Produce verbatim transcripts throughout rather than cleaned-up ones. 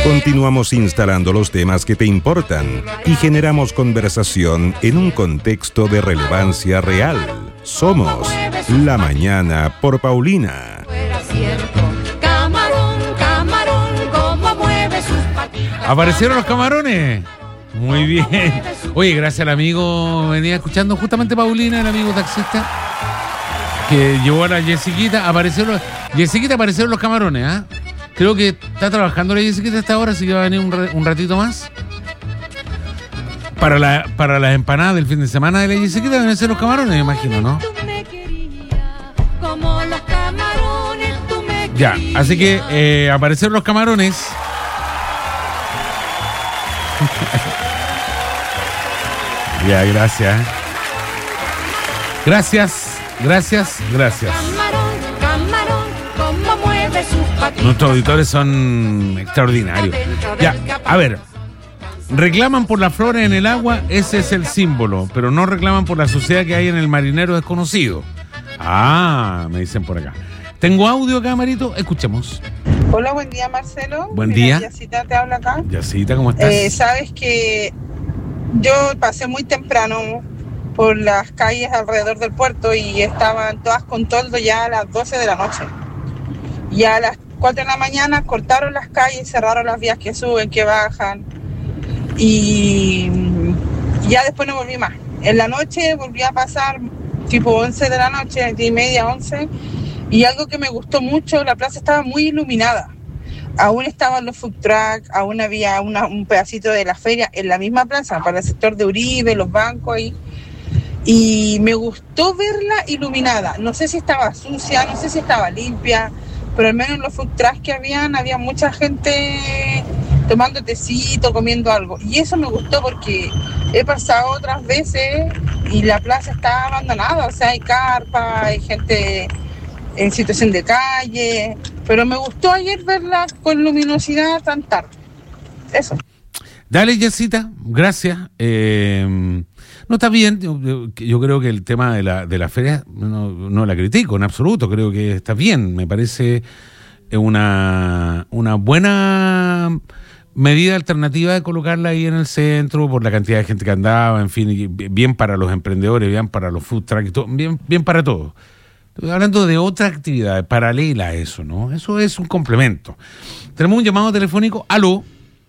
Continuamos instalando los temas que te importan y generamos conversación en un contexto de relevancia real. Somos La Mañana por Paulina. ¿Aparecieron los camarones? Muy bien. Oye, gracias al amigo, venía escuchando justamente Paulina, el amigo taxista, que llevó a la Jessiquita. Aparecieron, Jessiquita, aparecieron los camarones, ¿ah? ¿eh? Creo que está trabajando la Jessiquita a esta hora, así que va a venir un, un ratito más. Para, la, para las empanadas del fin de semana de la Jessiquita van a ser los camarones, me imagino, ¿no? Ya, así que eh, aparecieron los camarones. Ya, gracias. Gracias, gracias, gracias. Nuestros auditores son extraordinarios. Ya, a ver. Reclaman por la flora en el agua, ese es el símbolo, pero no reclaman por la suciedad que hay en el marinero desconocido. Ah, me dicen por acá. Tengo audio acá, Marito, escuchemos. Hola, buen día, Marcelo. Buen Mira, día. Yacita te habla acá. Yacita, ¿cómo estás? Eh, Sabes que yo pasé muy temprano por las calles alrededor del puerto y estaban todas con toldo ya a las doce de la noche. Y a las cuatro de la mañana cortaron las calles, cerraron las vías que suben, que bajan. Y ya después no volví más. En la noche volví a pasar tipo once de la noche, diez y media, once. Y algo que me gustó mucho, la plaza estaba muy iluminada. Aún estaban los food trucks, aún había una, un pedacito de la feria en la misma plaza, para el sector de Uribe, los bancos ahí. Y me gustó verla iluminada. No sé si estaba sucia, no sé si estaba limpia, pero al menos en los food trucks que habían, había mucha gente tomando tecito, comiendo algo. Y eso me gustó porque he pasado otras veces y la plaza está abandonada. O sea, hay carpa, hay gente en situación de calle. Pero me gustó ayer verla con luminosidad tan tarde. Eso. Dale, Yesita, gracias. Eh, no está bien, yo, yo creo que el tema de la, de la feria no, no la critico en absoluto, creo que está bien, me parece una, una buena medida alternativa de colocarla ahí en el centro por la cantidad de gente que andaba, en fin, bien para los emprendedores, bien para los food trucks, bien, bien para todos. Estoy hablando de otra actividad paralela a eso, ¿no? Eso es un complemento. Tenemos un llamado telefónico. Aló.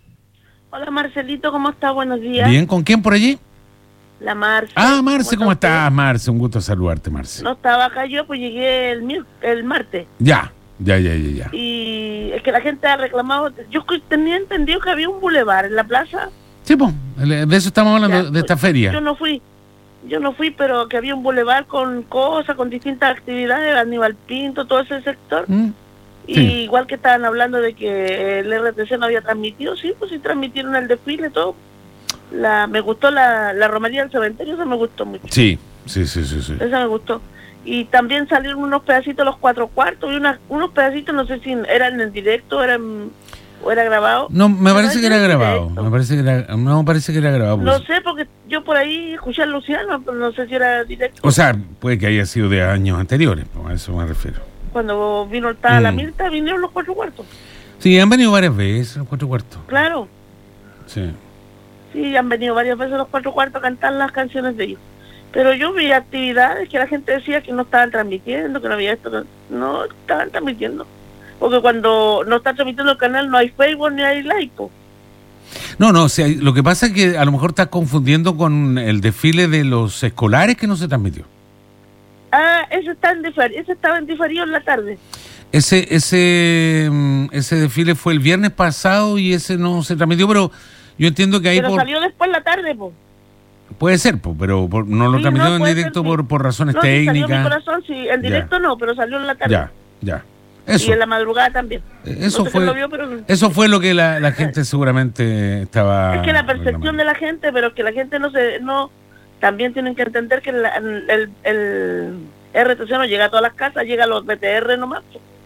Hola, Marcelito, ¿cómo estás? Buenos días. Bien, ¿con quién por allí? La Marce. Ah, Marce, ¿cómo, ¿cómo estás, usted? Marce? Un gusto saludarte, Marce. No estaba acá yo, pues llegué el, el martes. Ya, ya, ya, ya, ya. Y es que la gente ha reclamado, yo tenía entendido que había un bulevar en la plaza. Sí, pues, de eso estamos hablando, ya, de esta feria. Yo no fui, yo no fui, pero que había un bulevar con cosas, con distintas actividades, Aníbal Pinto, todo ese sector. Mm. Y sí. Igual que estaban hablando de que el R T C no había transmitido, sí, pues sí transmitieron el desfile, todo. La, me gustó la, la romería del cementerio, esa me gustó mucho. Sí, sí, sí, sí, sí. Esa me gustó. Y también salieron unos pedacitos los cuatro cuartos y una, unos pedacitos, no sé si eran en directo, eran o era grabado. No, me parece que era grabado. Directo. Me parece que era, no me parece que era grabado. No pues. sé, porque yo por ahí escuché a Luciano, pero no sé si era directo. O sea, puede que haya sido de años anteriores, a eso me refiero. Cuando vino el mm. la Mirta, vinieron los cuatro cuartos. Sí, han venido varias veces los cuatro cuartos. Claro. Sí. Sí, han venido varias veces los cuatro cuartos a cantar las canciones de ellos. Pero yo vi actividades que la gente decía que no estaban transmitiendo, que no había esto, no estaban transmitiendo. Porque cuando no está transmitiendo el canal no hay Facebook ni hay like. No, no, o sea, lo que pasa es que a lo mejor estás confundiendo con el desfile de los escolares que no se transmitió. Ah, ese, está en difer- ese estaba en diferido en la tarde. Ese, ese, ese desfile fue el viernes pasado y ese no se transmitió, pero yo entiendo que ahí... Pero por... salió después en la tarde, po. Puede ser, po, pero por, no lo sí, transmitió no, en directo ser, por, por razones no, técnicas. Sí, salió en mi corazón, sí, en directo ya. No, pero salió en la tarde. Ya, ya. Eso. Y en la madrugada también. Eso, no sé fue, lo vio, pero... eso fue lo que la, la gente seguramente estaba... Es que la percepción de la gente, pero que la gente no se... no también tienen que entender que la, el, el, el R T C no llega a todas las casas, llega a los B T R nomás.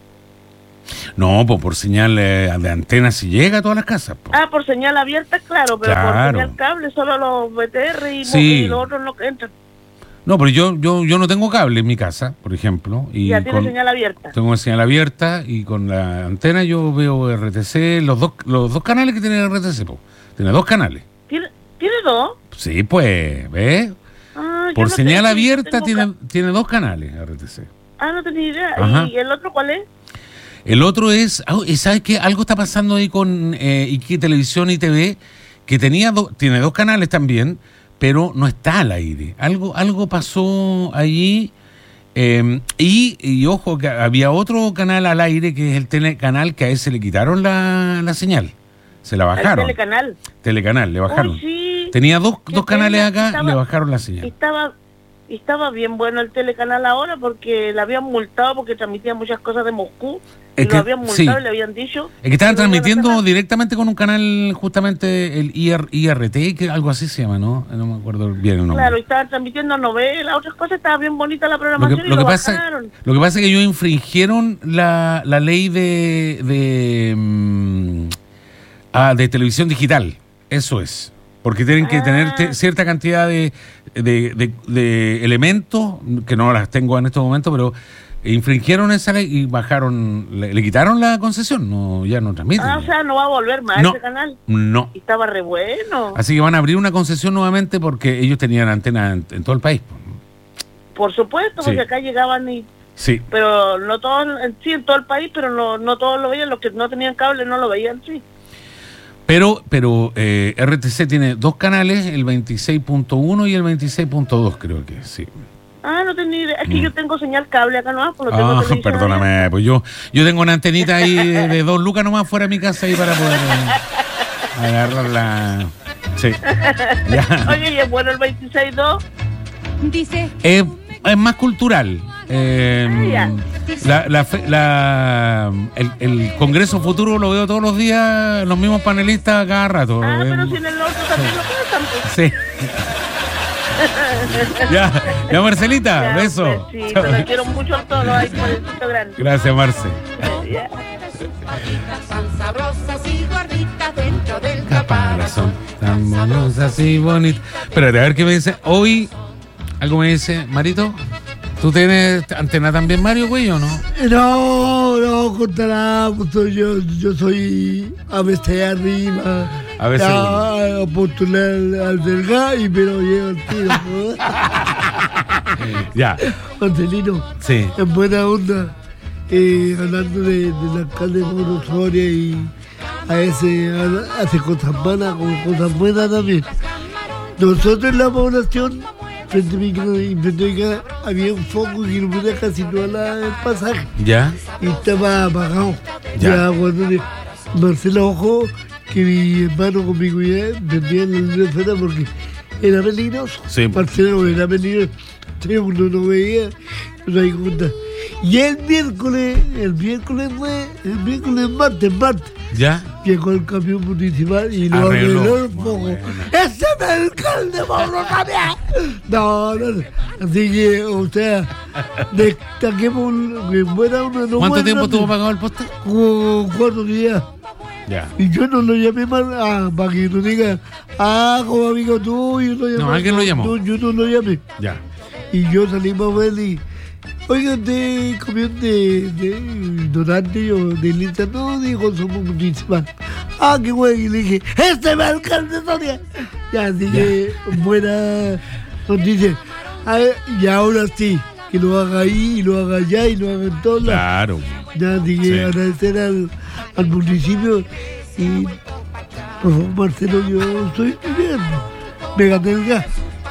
No, pues por señal eh, de antena si llega a todas las casas. Po. Ah, por señal abierta, claro, pero claro. por señal cable solo los B T R y, sí. y los otros no entran. No, pero yo, yo, yo no tengo cable en mi casa, por ejemplo. Y ya tiene con, señal abierta. Tengo señal abierta y con la antena yo veo R T C, los dos, los dos canales que tiene R T C, po. Tiene dos canales. ¿Tiene, ¿tiene dos? Sí, pues, ¿ves? Ah, por no señal sé, abierta tiene, ca- tiene dos canales R T C. Ah, no tenía idea. Ajá. ¿Y el otro cuál es? El otro es, ah, ¿sabes qué? Algo está pasando ahí con eh, Iquique Televisión y T V, que tenía do, tiene dos canales también, pero no está al aire. Algo, algo pasó allí. Eh, y, y ojo, que había otro canal al aire que es el telecanal, que a ese le quitaron la, la señal. Se la bajaron. El telecanal. Telecanal, le bajaron. Uy, sí. Tenía dos, Qué dos canales pena, acá, estaba- le bajaron la señal. Estaba, estaba bien bueno el telecanal ahora porque le habían multado porque transmitía muchas cosas de Moscú. Y Es lo que- habían multado sí. y le habían dicho. Es que estaban que no iban a transmitiendo cerrar. directamente con un canal, justamente el I R, I R T, que algo así se llama, ¿no? No me acuerdo bien el nombre. Claro, y estaban transmitiendo novelas, otras cosas, estaba bien bonita la Lo que, programación y lo, lo que pasa, bajaron. lo que pasa es que ellos infringieron la, la ley de de, mm, ah, de televisión digital. Eso es. Porque tienen que Ah. tener te- cierta cantidad de, de, de- de elementos, que no las tengo en estos momentos, pero infringieron esa ley y bajaron, le, le quitaron la concesión, no ya no transmiten. Ah, o sea, no va a volver más No. ese canal. No. Y estaba re bueno. Así que van a abrir una concesión nuevamente porque ellos tenían antena en, en todo el país. Por supuesto, Sí. porque acá llegaban y... Sí. Pero no todos, en- sí, en todo el país, pero no, no todos lo veían. Los que no tenían cable no lo veían, sí. Pero, pero eh, R T C tiene dos canales, el veintiséis punto uno y el veintiséis punto dos, creo que sí. Ah, no tenía idea. Es que Mm. yo tengo señal cable acá nomás, por lo tengo Ah, televisión perdóname, pues yo yo tengo una antenita ahí de, de dos lucas nomás fuera de mi casa ahí para poder eh, agarrar la... Sí. Ya. abierta. Oye, y es bueno el veintiséis dos. Dice. Es, es más cultural. Eh, Ah, la, la, fe- la- el, el Congreso Futuro lo veo todos los días, los mismos panelistas cada rato. Ah, Eh, pero si en el otro también lo pasan. Pues. Sí. ya, ya Marcelita, Ya, beso. un besito, Chao. lo quiero mucho a todos ahí por el sitio grande. Gracias, Marce. Ya. Tan sabrosas y gorditas dentro del Caparazón, tan monosas y bonitas. Espérate, a ver qué me dice. Hoy, algo me dice, Marito, ¿tú tienes antena también, Mario, güey, o no? No, no, contará, pues, yo, yo soy A B C arriba. A B C ya, a postular al Delgado y me lo llevo el tiro. Ya, Marcelino, sí. en buena onda, eh, hablando de, del alcalde Mauro Soria y a ese a- hace cosas malas como cosas buenas también. Nosotros en la población, frente a mi casa, y frente a mi casa, había un foco que iluminaba casi todo la- el pasaje. ¿Ya? Y estaba apagado. Ya. Ya, cuando le- Marcelo ojo que mi hermano con mi cuidado vendía la esfera porque era peligroso. Sí. Marcelo era peligroso. Entonces uno no veía, no hay cuenta. Y el miércoles, el miércoles fue, el miércoles martes, martes, ¿Ya? llegó el camión municipal y lo Arregló. arregló un Muy poco. buena. ¡Ese es el alcalde Mauro también! No, no, no. Así que, o sea, destaquemos que fuera una no ¿Cuánto buena tiempo noticia. tuvo pagado el poste? Como cuatro días. Ya. Y yo no lo llamé más, ah, para que no digan, ah, como amigo tuyo, lo llamé. No, alguien lo llamó. No, yo no lo llamé. Ya. Y yo salí más ver y, oigan, ¿de comió de, de donante o de lista? No, dijo, somos municipal. Ah, qué bueno. Y le dije, este es el alcalde Soria. Ya, así que, buena noticia. A ver, y ahora sí, que lo haga ahí, y lo haga allá, y lo haga en todos lados. Claro. Ya, así que Sí. agradecer al, al municipio y, por favor, Marcelo, yo estoy bien. Me gané el gas.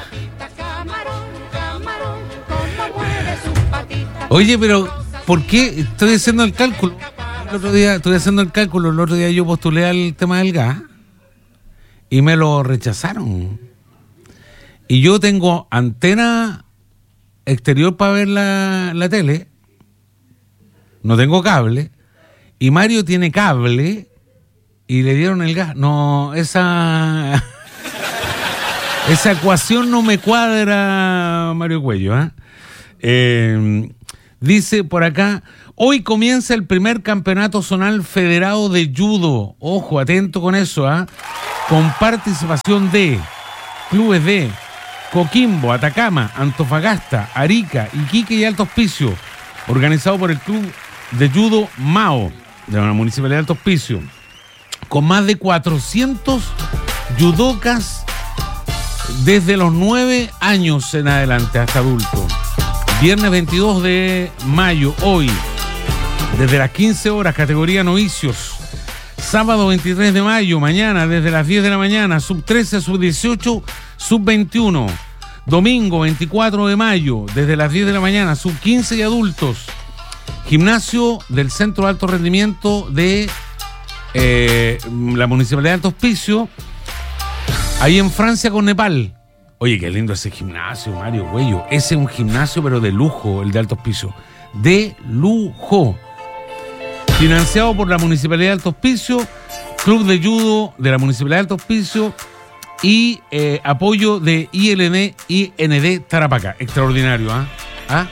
Oye, pero ¿por qué estoy haciendo el cálculo? El otro día, estoy haciendo el cálculo, el otro día yo postulé al tema del gas y me lo rechazaron. Y yo tengo antena exterior para ver la, la tele, no tengo cable, y Mario tiene cable y le dieron el gas. No, esa esa ecuación no me cuadra, Mario Cuello, ¿eh? Eh, dice por acá, hoy comienza el primer campeonato zonal federado de judo. Ojo, atento con eso, ¿ah? Con participación de clubes de Coquimbo, Atacama, Antofagasta, Arica, Iquique y Alto Hospicio, organizado por el Club de Judo Mao de la Municipalidad de Alto Hospicio, con más de cuatrocientos judocas desde los nueve años en adelante hasta adultos. Viernes veintidós de mayo, hoy, desde las quince horas, categoría novicios. Sábado veintitrés de mayo, mañana, desde las diez de la mañana, sub trece, sub dieciocho, sub veintiuno. Domingo veinticuatro de mayo, desde las diez de la mañana, sub quince y adultos. Gimnasio del Centro de Alto Rendimiento de eh, la Municipalidad de Alto Hospicio, ahí en Francia con Nepal. Oye, qué lindo ese gimnasio, Mario Güello. Ese es un gimnasio, pero de lujo, el de Alto Hospicio. De lujo. Financiado por la Municipalidad de Alto Hospicio, Club de Judo de la Municipalidad de Alto Hospicio y eh, apoyo de I L N I N D Tarapacá. Extraordinario, ¿ah? ¿eh? ¿Ah?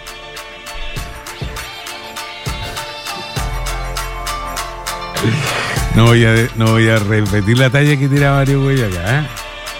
No voy, a, no voy a repetir la talla que tira Mario Güey acá, ¿eh?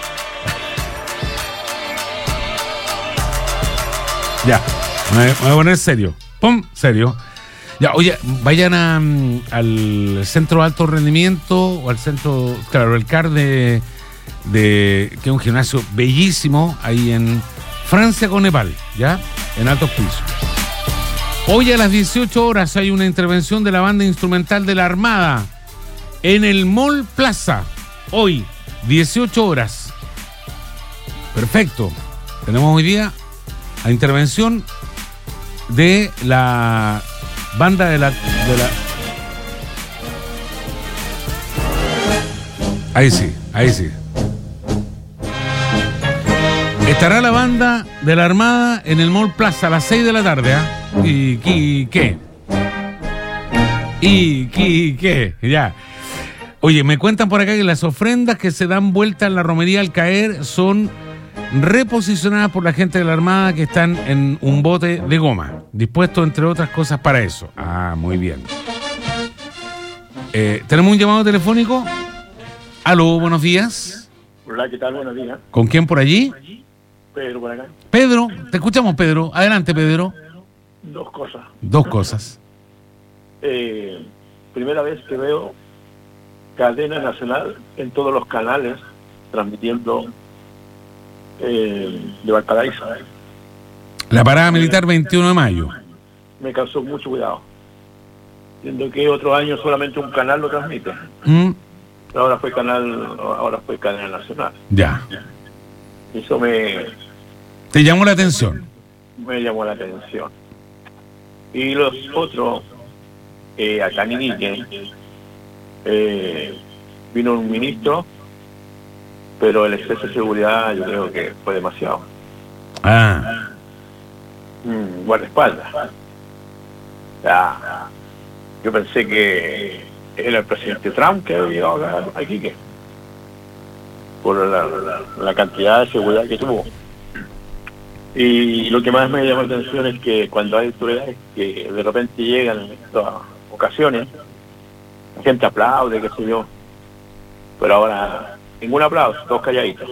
Ya, me voy a poner serio. ¡Pum! Serio. Ya, oye, vayan a, al Centro de Alto Rendimiento o al centro, claro, el C A R de, de, que es un gimnasio bellísimo, ahí en Francia con Nepal, ¿ya? En Alto Hospicio. Hoy a las dieciocho horas hay una intervención de la banda instrumental de la Armada en el Mall Plaza. Hoy, dieciocho horas. Perfecto. Tenemos hoy día la intervención de la banda de la, de la... Ahí sí, ahí sí. Estará la banda de la Armada en el Mall Plaza a las seis de la tarde, ¿ah? ¿eh? ¿Y, y qué? ¿Y, y qué? Ya. Oye, me cuentan por acá que las ofrendas que se dan vuelta en la romería al caer son reposicionadas por la gente de la Armada, que están en un bote de goma, dispuesto entre otras cosas para eso. Ah, muy bien. Eh, ¿Tenemos un llamado telefónico? Aló, buenos días. Hola, ¿qué tal? Buenos días. ¿Con quién por allí? Pedro, por acá. Pedro, te escuchamos, Pedro. Adelante, Pedro. Dos cosas. Dos cosas. Eh, primera vez que veo cadena nacional en todos los canales transmitiendo eh, de Valparaíso. La parada militar veintiuno de mayo. Me causó mucho cuidado. Siendo que otro año solamente un canal lo transmite. Mm. Pero ahora fue canal, ahora fue cadena nacional. Ya. Eso me... ¿Te llamó la atención? Me llamó la atención. Y los otros, eh, acá en Iquique, eh, vino un ministro, pero el exceso de seguridad yo creo que fue demasiado. Ah. Mm, guardaespaldas. Ya, yo pensé que era el presidente Trump que había llegado acá a Iquique, por la, la, la cantidad de seguridad que tuvo. Y lo que más me llama la atención es que cuando hay autoridades que de repente llegan en estas ocasiones, la gente aplaude, qué sé yo, pero ahora ningún aplauso, todos calladitos.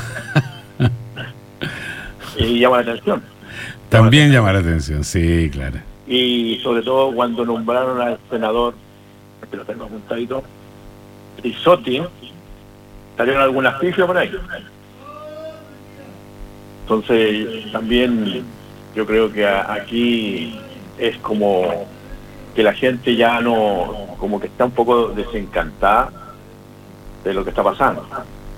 Y llama la atención. También llama la atención, sí, claro. Y sobre todo cuando nombraron al senador, que lo tengo apuntadito, Risotti, salieron algunas pifias por ahí. Entonces también yo creo que a, aquí es como que la gente ya no, como que está un poco desencantada de lo que está pasando.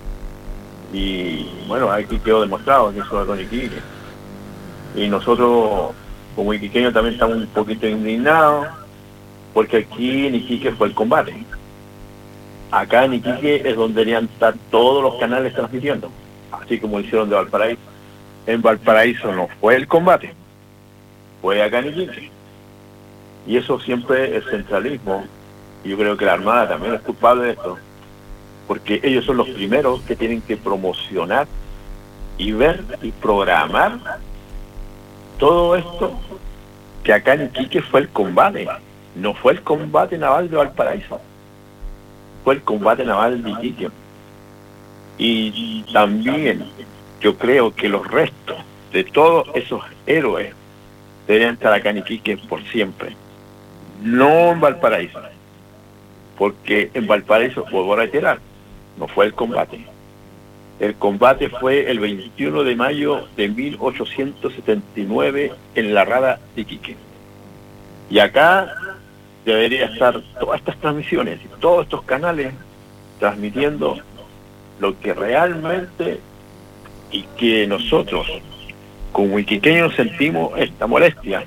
Y bueno, aquí quedó demostrado que eso es con Iquique. Y nosotros como iquiqueños también estamos un poquito indignados, porque aquí en Iquique fue el combate. Acá en Iquique es donde deberían estar todos los canales transmitiendo, así como hicieron de Valparaíso. En Valparaíso no fue el combate, fue acá en Iquique. Y eso siempre es centralismo. Y yo creo que la Armada también es culpable de esto, porque ellos son los primeros que tienen que promocionar y ver y programar todo esto, que acá en Iquique fue el combate. No fue el combate naval de Valparaíso, fue el combate naval de Iquique. Y también yo creo que los restos de todos esos héroes deberían estar acá en Iquique por siempre, no en Valparaíso, porque en Valparaíso, vuelvo a reiterar, no fue el combate. El combate fue el veintiuno de mayo de mil ochocientos setenta y nueve en la Rada de Iquique. Y acá debería estar todas estas transmisiones, todos estos canales transmitiendo lo que realmente y que nosotros como iquiqueños sentimos esta molestia,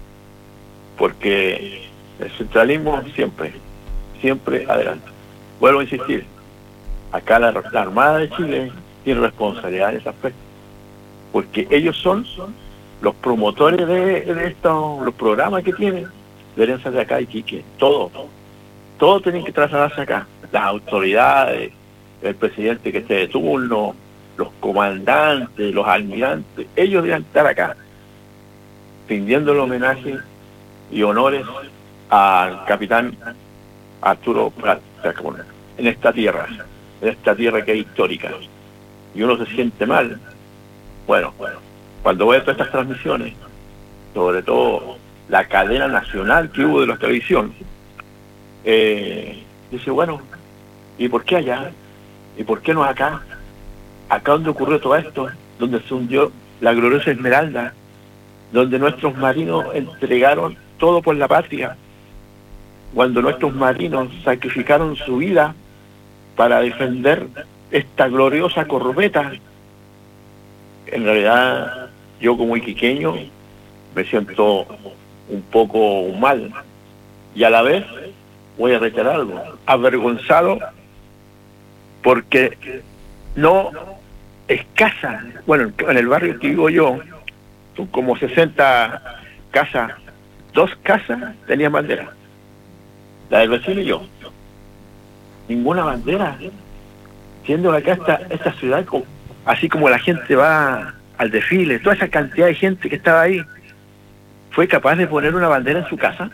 porque el centralismo siempre, siempre adelante. Vuelvo a insistir, acá la, la Armada de Chile tiene responsabilidad en ese aspecto, porque ellos son los promotores de, de estos, los programas que tienen, deberían ser de acá, Iquique, todo, todo tienen que trasladarse acá, las autoridades, el presidente que esté de turno, los comandantes, los almirantes, ellos deben estar acá, rindiendo el homenaje y honores al capitán Arturo Prat en esta tierra, en esta tierra que es histórica. Y uno se siente mal, bueno, cuando voy a todas estas transmisiones, sobre todo la cadena nacional que hubo de la televisión, eh, dice, bueno, ¿y por qué allá? ¿Y por qué no acá? Acá donde ocurrió todo esto, donde se hundió la gloriosa Esmeralda, donde nuestros marinos entregaron todo por la patria, cuando nuestros marinos sacrificaron su vida para defender esta gloriosa corbeta. En realidad, yo como iquiqueño me siento un poco mal, y a la vez voy a reiterar algo, avergonzado, porque no escasa, bueno, en el barrio que vivo yo, son como sesenta casas, dos casas tenían bandera, la del vecino y yo, ninguna bandera, siendo acá esta, esta ciudad, así como la gente va al desfile, toda esa cantidad de gente que estaba ahí, fue capaz de poner una bandera en su casa,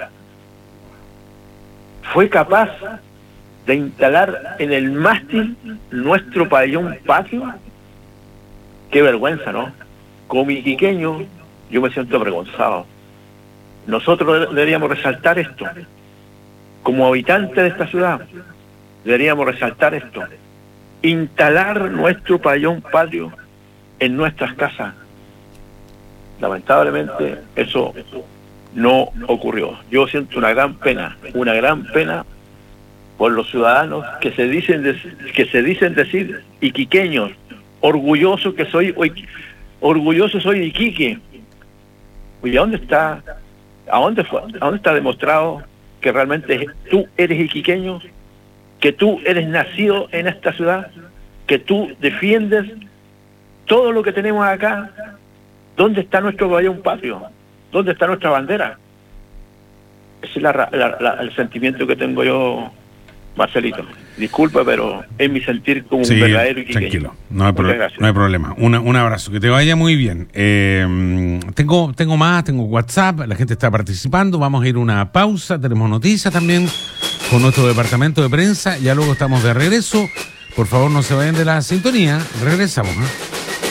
fue capaz de instalar en el mástil nuestro pabellón patrio. Qué vergüenza, ¿no? Como iquiqueño, yo me siento avergonzado. Nosotros deberíamos resaltar esto. Como habitantes de esta ciudad, deberíamos resaltar esto. Instalar nuestro pabellón patrio en nuestras casas. Lamentablemente, eso no ocurrió. Yo siento una gran pena, una gran pena por los ciudadanos que se dicen que se dicen decir iquiqueños, orgulloso que soy, orgulloso soy de Iquique. Oye, ¿a dónde está, a dónde fue, a dónde está demostrado que realmente tú eres iquiqueño, que tú eres nacido en esta ciudad, que tú defiendes todo lo que tenemos acá? ¿Dónde está nuestro pabellón patrio? ¿Dónde está nuestra bandera? Ese es la, la, la, el sentimiento que tengo yo, Marcelito. Disculpa, pero es mi sentir como sí, un verdadero iquiqueño. Tranquilo, no hay, pro no hay problema. Una, un abrazo, que te vaya muy bien. Eh, tengo, tengo más, tengo WhatsApp, la gente está participando. Vamos a ir a una pausa, tenemos noticias también con nuestro departamento de prensa. Ya luego estamos de regreso. Por favor, no se vayan de la sintonía. Regresamos, ¿eh?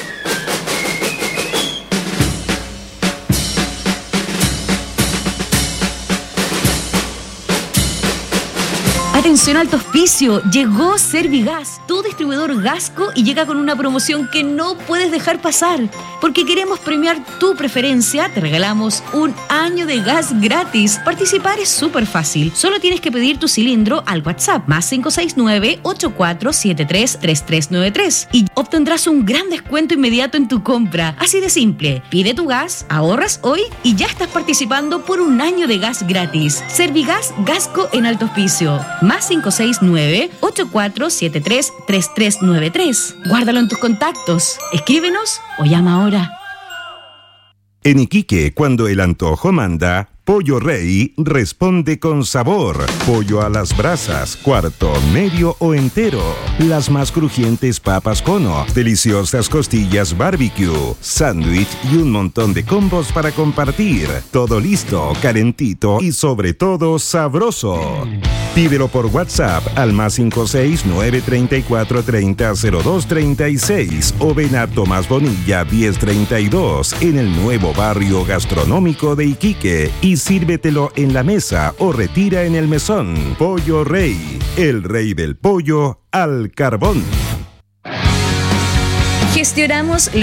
Atención Alto Hospicio, llegó Servigas, tu distribuidor Gasco, y llega con una promoción que no puedes dejar pasar. Porque queremos premiar tu preferencia, te regalamos un año de gas gratis. Participar es súper fácil, solo tienes que pedir tu cilindro al WhatsApp más cinco seis nueve, ocho cuatro siete tres, tres tres nueve tres y obtendrás un gran descuento inmediato en tu compra. Así de simple, pide tu gas, ahorras hoy y ya estás participando por un año de gas gratis. Servigas Gasco en Alto Hospicio. Más cinco seis nueve, ocho cuatro siete tres, tres tres nueve tres. Guárdalo en tus contactos. Escríbenos o llama ahora. En Iquique, cuando el antojo manda, Pollo Rey responde con sabor. Pollo a las brasas, cuarto, medio o entero. Las más crujientes papas cono, deliciosas costillas barbecue, sándwich y un montón de combos para compartir. Todo listo, calentito y sobre todo sabroso. Pídelo por WhatsApp al más cinco seis nueve tres cuatro tres cero cero dos tres seis o ven a Tomás Bonilla diez treinta y dos en el nuevo barrio gastronómico de Iquique y sírvetelo en la mesa o retira en el mesón. Pollo Rey, el rey del pollo al carbón. Gestionamos